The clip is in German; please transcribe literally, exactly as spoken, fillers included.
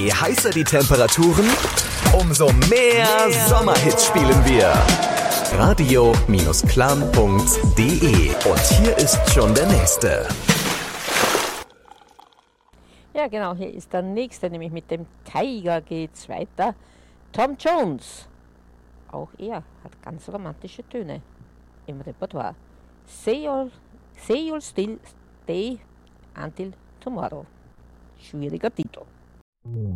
Je heißer die Temperaturen, umso mehr Sommerhits spielen wir. radio-clan punkt de. Und hier ist schon der nächste. Ja, genau, hier ist der nächste, nämlich mit dem Tiger geht's weiter. Tom Jones. Auch er hat ganz romantische Töne im Repertoire. Say you'll, say you'll still stay until tomorrow. Schwieriger Titel.